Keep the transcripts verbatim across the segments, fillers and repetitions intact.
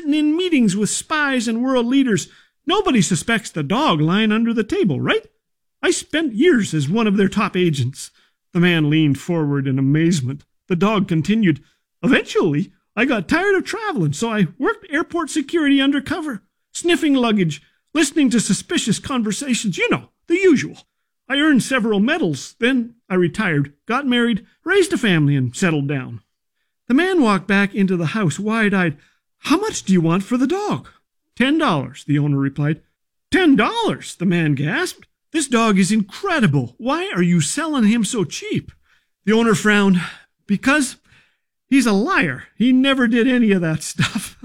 sitting in meetings with spies and world leaders. Nobody suspects the dog lying under the table, right? I spent years as one of their top agents." The man leaned forward in amazement. The dog continued, "Eventually, I got tired of traveling, so I worked airport security undercover, sniffing luggage, listening to suspicious conversations, you know, the usual. I earned several medals. Then I retired, got married, raised a family, and settled down." The man walked back into the house wide-eyed. "How much do you want for the dog?" Ten dollars, the owner replied. Ten dollars, the man gasped. "This dog is incredible. Why are you selling him so cheap?" The owner frowned. "Because he's a liar. He never did any of that stuff."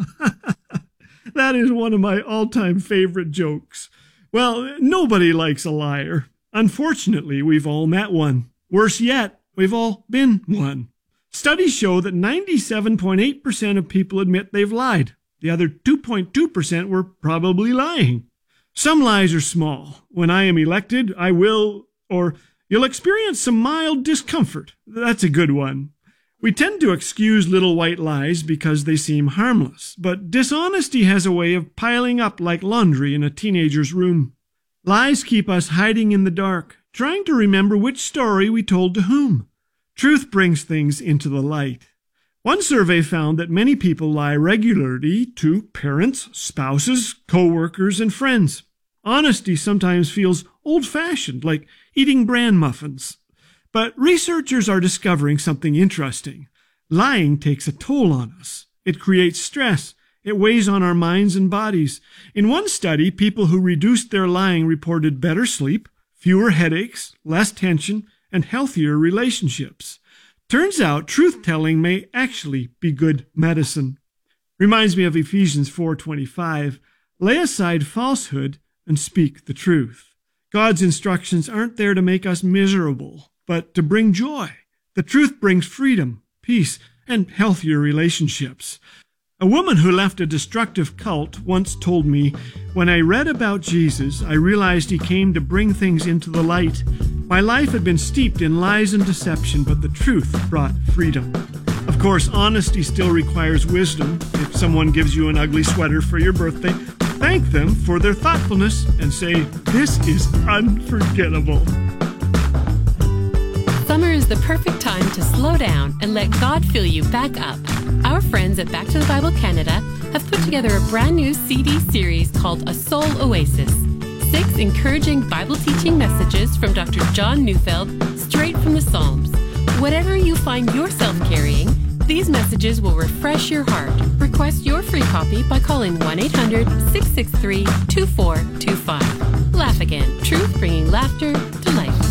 That is one of my all-time favorite jokes. Well, nobody likes a liar. Unfortunately, we've all met one. Worse yet, we've all been one. Studies show that ninety-seven point eight percent of people admit they've lied. The other two point two percent were probably lying. Some lies are small. "When I am elected, I will," or "you'll experience some mild discomfort." That's a good one. We tend to excuse little white lies because they seem harmless, but dishonesty has a way of piling up like laundry in a teenager's room. Lies keep us hiding in the dark, trying to remember which story we told to whom. Truth brings things into the light. One survey found that many people lie regularly to parents, spouses, co-workers, and friends. Honesty sometimes feels old-fashioned, like eating bran muffins. But researchers are discovering something interesting. Lying takes a toll on us. It creates stress. It weighs on our minds and bodies. In one study, people who reduced their lying reported better sleep, fewer headaches, less tension, and healthier relationships. Turns out truth-telling may actually be good medicine. Reminds me of Ephesians four twenty-five. Lay aside falsehood and speak the truth. God's instructions aren't there to make us miserable, but to bring joy. The truth brings freedom, peace, and healthier relationships. A woman who left a destructive cult once told me, "When I read about Jesus, I realized he came to bring things into the light. My life had been steeped in lies and deception, but the truth brought freedom." Of course, honesty still requires wisdom. If someone gives you an ugly sweater for your birthday, thank them for their thoughtfulness and say, "This is unforgettable." Summer is the perfect time to slow down and let God fill you back up. Our friends at Back to the Bible Canada have put together a brand new C D series called A Soul Oasis. Six encouraging Bible teaching messages from Doctor John Neufeld, straight from the Psalms. Whatever you find yourself carrying, these messages will refresh your heart. Request your free copy by calling one eight hundred, six six three, two four two five. Laugh again. Truth bringing laughter to life.